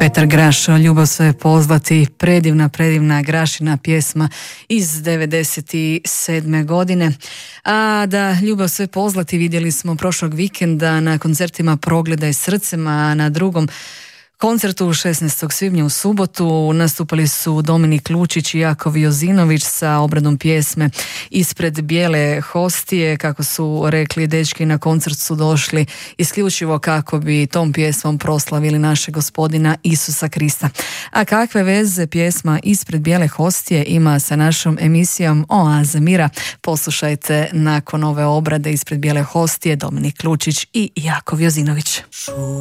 Petar Graš, Ljubav sve pozvati, predivna Grašina pjesma iz 97. godine. A da Ljubav sve pozvati vidjeli smo prošlog vikenda na koncertima Progledaj srcem, a na drugom koncertu 16. svibnja u subotu nastupali su Dominik Lučić i Jakov Jozinović sa obradom pjesme Ispred bijele hostije. Kako su rekli dečki, na koncert su došli isključivo kako bi tom pjesmom proslavili našeg Gospodina Isusa Krista. A kakve veze pjesma Ispred bijele hostije ima sa našom emisijom Oaze mira? Poslušajte nakon ove obrade Ispred bijele hostije Dominik Lučić i Jakov Jozinović.